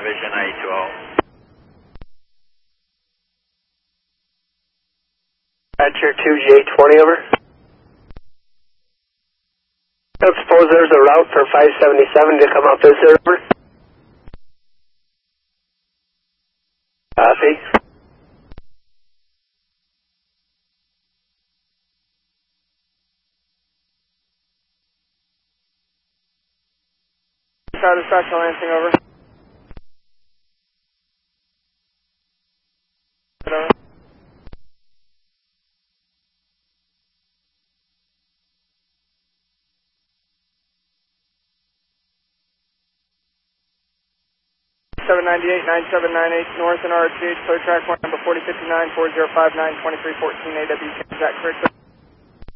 Vision IE2O. Dispatcher 2J20, over. I suppose there's a route for 577 to come up this here, over. Copy. Dispatch on Lansing, over. Over. 798-9798 north and RCH, clear track 1 number 4059, 4059, 2314 AW, is that correct?